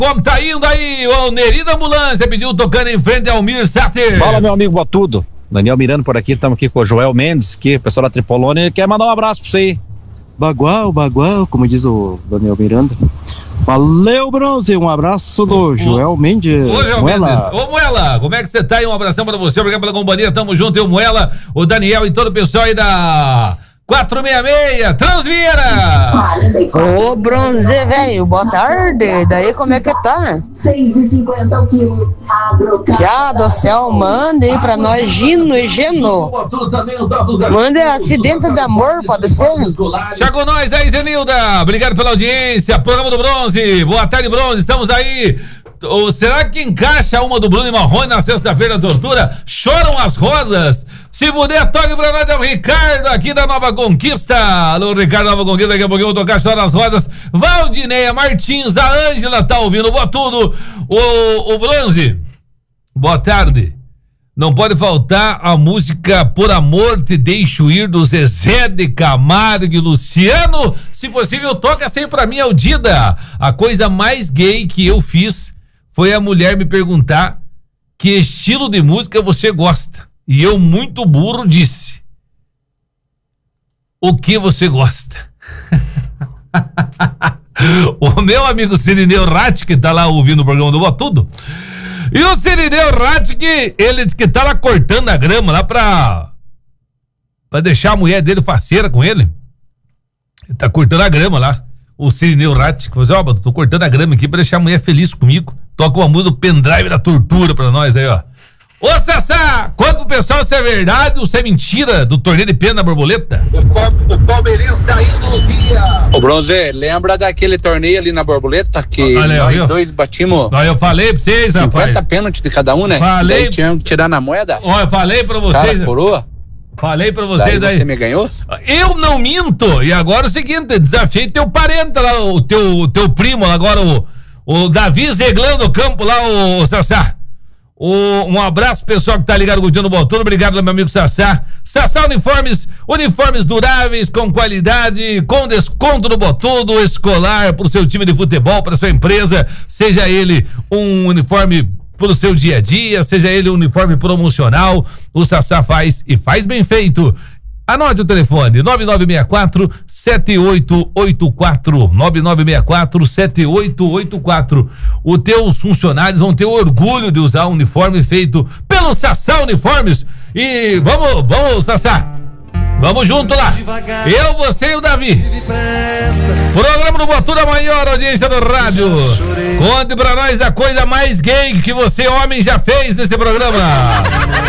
como tá indo aí? O Neri da Ambulância pediu tocando em frente ao Mir Sater. Fala, meu amigo Botudo. Daniel Miranda por aqui, estamos aqui com o Joel Mendes, que o pessoal da Tripolônia quer mandar um abraço pra você aí. Bagual, como diz o Daniel Miranda. Valeu, Bronze, um abraço do Joel Mendes. Ô, Joel Mendes. Ô, Moela, como é que você tá? E um abração pra você, obrigado pela companhia, tamo junto, eu, Moela, o Daniel e todo o pessoal aí da 466, Transvira! Ô, Bronze, velho, boa tarde. Daí como é que tá? 6,50 o quilo. Já do céu, manda aí pra nós, Gino e Geno. Manda acidente de amor, pode ser? Chegou nós aí, Zenilda. Obrigado pela audiência. Programa do Bronze. Boa tarde, Bronze. Estamos aí. Será que encaixa uma do Bruno e Marrone na sexta-feira da tortura? Choram as rosas? Se puder, toque pra nós, é o Ricardo aqui da Nova Conquista. Alô, Ricardo, Nova Conquista, daqui a pouquinho eu vou tocar Choram as Rosas. Valdineia Martins, a Ângela tá ouvindo, boa tudo. O Bronze, boa tarde. Não pode faltar a música Por Amor Te Deixo Ir, do Zezé de Camargo e Luciano. Se possível, toca sempre pra mim, Aldida. A coisa mais gay que eu fiz foi a mulher me perguntar que estilo de música você gosta. E eu, muito burro, disse: o que você gosta? O meu amigo Cirineu Ratti, que tá lá ouvindo o programa do Botudo, e o Cirineu Ratti, que ele disse que tá lá cortando a grama lá pra deixar a mulher dele faceira com ele. Ele tá cortando a grama lá. O Cirineu Ratti, que falou assim: ó, tô cortando a grama aqui pra deixar a mulher feliz comigo. Toca uma música do pendrive da tortura pra nós aí, ó. Ô, Sassá, conta pro pessoal se é verdade ou se é mentira do torneio de pena da borboleta. O Palmeirense tá indo no dia. Ô, Bronze, lembra daquele torneio ali na borboleta que nós dois batimos? Não, eu falei pra vocês, 50 rapaz. 50 pênaltis de cada um, né? Falei. Daí tinha que tirar na moeda. Ó, eu falei pra vocês. Cara, coroa. Falei pra vocês daí. Você me ganhou? Eu não minto. E agora é o seguinte, desafiei teu parente lá, o teu primo, agora o Davi Zeglando no campo lá, o Sassá. Um abraço pessoal que tá ligado com o Dino Botudo. Obrigado, meu amigo Sassá. Sassá uniformes duráveis, com qualidade, com desconto no Botudo, escolar pro seu time de futebol, pra sua empresa, seja ele um uniforme pro seu dia a dia, seja ele um uniforme promocional, o Sassá faz e faz bem feito. Anote o telefone, 9964-7884, 9964-7884. Os teus funcionários vão ter orgulho de usar um uniforme feito pelo Sassá Uniformes. E vamos, Sassá. Vamos junto lá. Eu, você e o Davi. Programa do Botudo, a maior audiência do rádio. Conte pra nós a coisa mais gay que você, homem, já fez nesse programa.